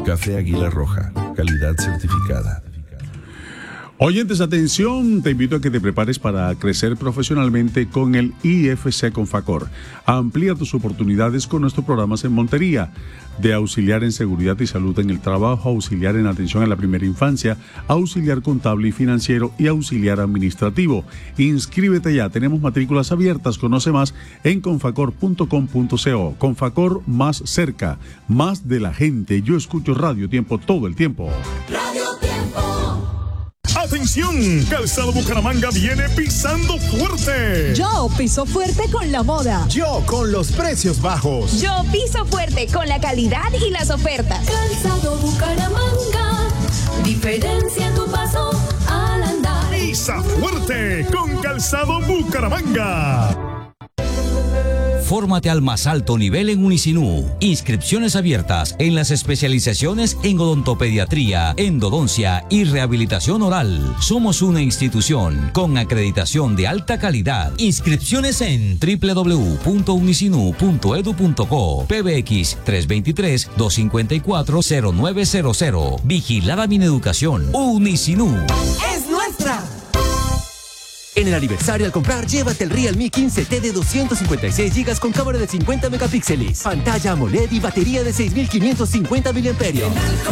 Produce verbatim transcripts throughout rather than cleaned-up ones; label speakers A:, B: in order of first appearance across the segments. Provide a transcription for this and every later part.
A: Café Águila Roja, calidad certificada.
B: Oyentes, atención, te invito a que te prepares para crecer profesionalmente con el I F C Confacor. Amplía tus oportunidades con nuestros programas en Montería, de auxiliar en seguridad y salud en el trabajo, auxiliar en atención a la primera infancia, auxiliar contable y financiero y auxiliar administrativo. Inscríbete ya, tenemos matrículas abiertas, conoce más en confacor punto com punto co. Confacor, más cerca, más de la gente. Yo escucho Radio Tiempo todo el tiempo.
C: Radio Tiempo.
D: ¡Atención! Calzado Bucaramanga viene pisando fuerte.
E: Yo piso fuerte con la moda.
F: Yo con los precios bajos.
G: Yo piso fuerte con la calidad y las ofertas.
C: Calzado Bucaramanga, diferencia tu paso al andar.
D: Pisa fuerte con Calzado Bucaramanga.
H: Fórmate al más alto nivel en Unisinú. Inscripciones abiertas en las especializaciones en odontopediatría, endodoncia y rehabilitación oral. Somos una institución con acreditación de alta calidad. Inscripciones en doble u doble u doble u punto unisinú punto edu punto co. P B X tres dos tres, dos cinco cuatro, cero nueve cero cero. Vigilada Mineducación. Unisinú.
I: ¡Es nuestra! En el aniversario al comprar, llévate el Realme quince T de doscientos cincuenta y seis gigas con cámara de cincuenta megapíxeles, pantalla AMOLED y batería de seis mil quinientos cincuenta miliamperios.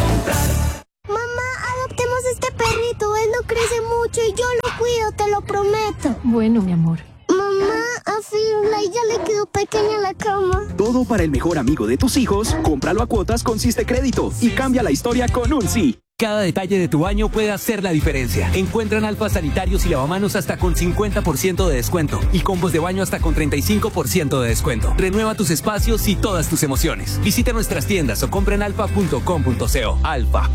J: Mamá, adoptemos este perrito, él no crece mucho y yo lo cuido, te lo prometo.
K: Bueno, mi amor.
J: Mamá, a Firulais ya le quedó pequeña la cama.
L: Todo para el mejor amigo de tus hijos, cómpralo a cuotas con Siste Crédito y cambia la historia con un sí.
M: Cada detalle de tu baño puede hacer la diferencia. Encuentran alfas sanitarios y lavamanos hasta con cincuenta por ciento de descuento y combos de baño hasta con treinta y cinco por ciento de descuento. Renueva tus espacios y todas tus emociones. Visita nuestras tiendas o compra en alfa punto com punto co. Alfa.